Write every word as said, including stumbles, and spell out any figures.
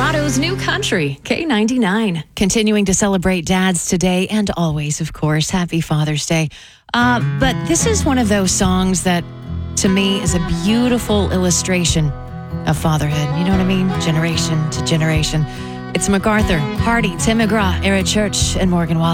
Toronto's new country, K ninety-nine. Continuing to celebrate dads today and always, of course. Happy Father's Day. Uh, but this is one of those songs that, to me, is a beautiful illustration of fatherhood. You know what I mean? Generation to generation. It's MacArthur, Hardy, Tim McGraw, Era Church, and Morgan Wallen.